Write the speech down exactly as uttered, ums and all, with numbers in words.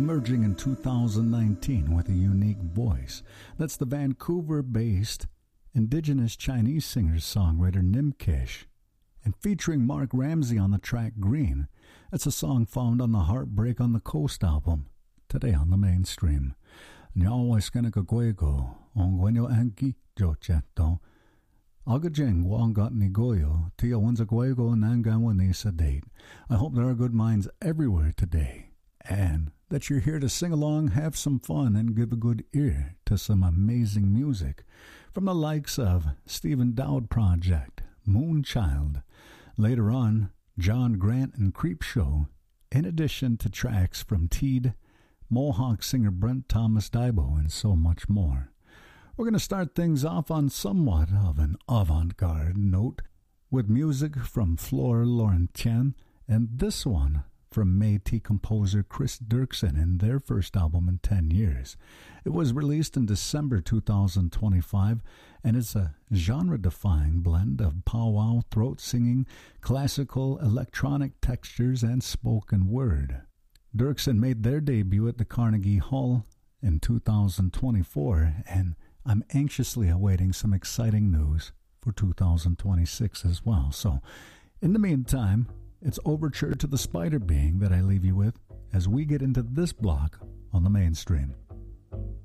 emerging in two thousand nineteen with a unique voice. That's the Vancouver-based indigenous Chinese singer-songwriter Nimkesh, and featuring Mark Ramsey on the track Green. That's a song found on the Heartbreak on the Coast album, today on the mainstream. Nyawaiskanaguego, Ongwenyo Anki, Jocheto, Agajeng, Wangat Nigoyo, Tia Wanzaguego, Nanganwani Sedate. I hope there are good minds everywhere today, and that you're here to sing along, have some fun, and give a good ear to some amazing music from the likes of Stephen Dowd Project, Moonchild, later on, John Grant and Creepshow, in addition to tracks from Teed, Mohawk singer Brent Thomas Daibo, and so much more. We're going to start things off on somewhat of an avant-garde note with music from Flore Laurentien, and this one from Métis composer Chris Dirksen in their first album in ten years. It was released in December two thousand twenty-five, and it's a genre-defying blend of powwow, throat singing, classical, electronic textures, and spoken word. Dirksen made their debut at the Carnegie Hall in two thousand twenty-four, and I'm anxiously awaiting some exciting news for two thousand twenty-six as well. So, in the meantime, it's Overture to the Spider Being that I leave you with as we get into this block on the mainstream.